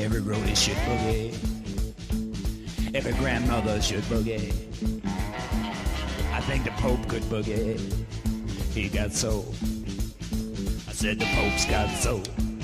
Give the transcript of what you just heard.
Every roadie should boogie. Every grandmother should boogie. I think the Pope could boogie. He got soul. I said the Pope's got soul.